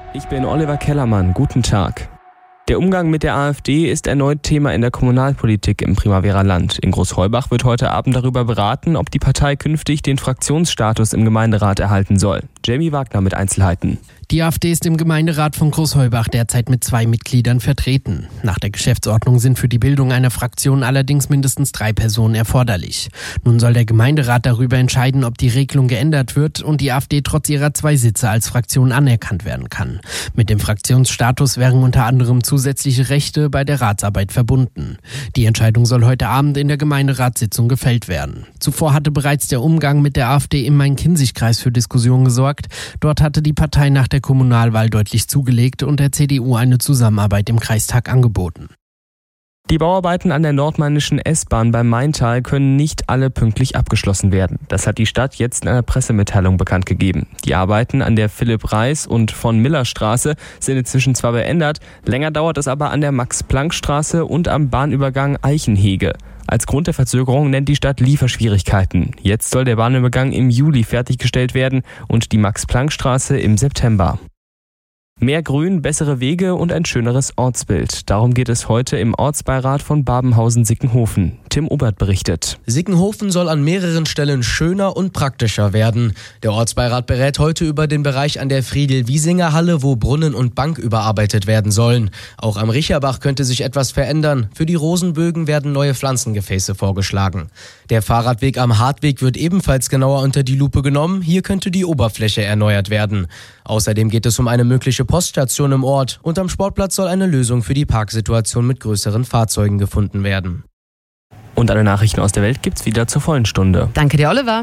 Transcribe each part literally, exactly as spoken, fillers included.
Ich bin Oliver Kellermann. Guten Tag. Der Umgang mit der AfD ist erneut Thema in der Kommunalpolitik im Primavera-Land. In Großheubach wird heute Abend darüber beraten, ob die Partei künftig den Fraktionsstatus im Gemeinderat erhalten soll. Jamie Wagner mit Einzelheiten. Die AfD ist im Gemeinderat von Großheubach derzeit mit zwei Mitgliedern vertreten. Nach der Geschäftsordnung sind für die Bildung einer Fraktion allerdings mindestens drei Personen erforderlich. Nun soll der Gemeinderat darüber entscheiden, ob die Regelung geändert wird und die AfD trotz ihrer zwei Sitze als Fraktion anerkannt werden kann. Mit dem Fraktionsstatus wären unter anderem zusätzliche Rechte bei der Ratsarbeit verbunden. Die Entscheidung soll heute Abend in der Gemeinderatssitzung gefällt werden. Zuvor hatte bereits der Umgang mit der AfD im Main-Kinzig-Kreis für Diskussionen gesorgt. Dort hatte die Partei nach der Kommunalwahl deutlich zugelegt und der C D U eine Zusammenarbeit im Kreistag angeboten. Die Bauarbeiten an der nordmainischen S-Bahn beim Maintal können nicht alle pünktlich abgeschlossen werden. Das hat die Stadt jetzt in einer Pressemitteilung bekannt gegeben. Die Arbeiten an der Philipp-Reis- und von-Miller-Straße sind inzwischen zwar beendet, länger dauert es aber an der Max-Planck-Straße und am Bahnübergang Eichenhege. Als Grund der Verzögerung nennt die Stadt Lieferschwierigkeiten. Jetzt soll der Bahnübergang im Juli fertiggestellt werden und die Max-Planck-Straße im September. Mehr Grün, bessere Wege und ein schöneres Ortsbild. Darum geht es heute im Ortsbeirat von Babenhausen-Sickenhofen. Tim Obert berichtet. Sickenhofen soll an mehreren Stellen schöner und praktischer werden. Der Ortsbeirat berät heute über den Bereich an der Friedel-Wiesinger-Halle, wo Brunnen und Bank überarbeitet werden sollen. Auch am Richerbach könnte sich etwas verändern. Für die Rosenbögen werden neue Pflanzengefäße vorgeschlagen. Der Fahrradweg am Hartweg wird ebenfalls genauer unter die Lupe genommen. Hier könnte die Oberfläche erneuert werden. Außerdem geht es um eine mögliche Poststation im Ort und am Sportplatz soll eine Lösung für die Parksituation mit größeren Fahrzeugen gefunden werden. Und alle Nachrichten aus der Welt gibt's wieder zur vollen Stunde. Danke dir, Oliver.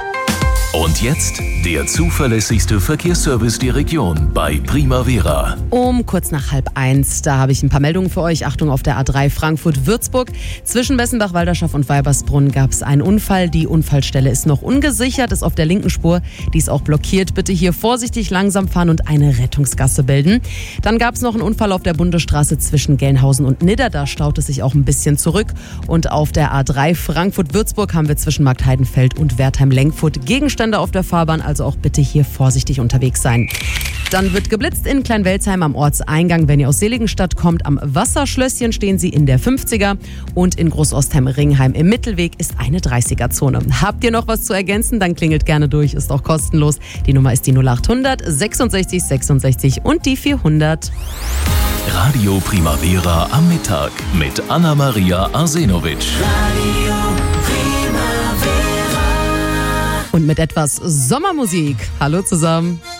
Und jetzt der zuverlässigste Verkehrsservice der Region bei Primavera. Um kurz nach halb eins, da habe ich ein paar Meldungen für euch. Achtung auf der A drei Frankfurt-Würzburg. Zwischen Bessenbach, Walderschaff und Weibersbrunn gab es einen Unfall. Die Unfallstelle ist noch ungesichert, ist auf der linken Spur. Die ist auch blockiert. Bitte hier vorsichtig langsam fahren und eine Rettungsgasse bilden. Dann gab es noch einen Unfall auf der Bundesstraße zwischen Gelnhausen und Nidda. Da staut es sich auch ein bisschen zurück. Und auf der A drei Frankfurt-Würzburg haben wir zwischen Marktheidenfeld und Wertheim-Lenkfurt Gegenstände auf der Fahrbahn, also auch bitte hier vorsichtig unterwegs sein. Dann wird geblitzt in Kleinwelzheim am Ortseingang. Wenn ihr aus Seligenstadt kommt, am Wasserschlösschen stehen sie in der fünfziger und in Großostheim-Ringheim im Mittelweg ist eine dreißiger-Zone. Habt ihr noch was zu ergänzen? Dann klingelt gerne durch, ist auch kostenlos. Die Nummer ist die null acht hundert sechsundsechzig sechsundsechzig und die vierhundert. Radio Primavera am Mittag mit Anna-Maria Arsenovic. Radio Primavera. Und mit etwas Sommermusik. Hallo zusammen.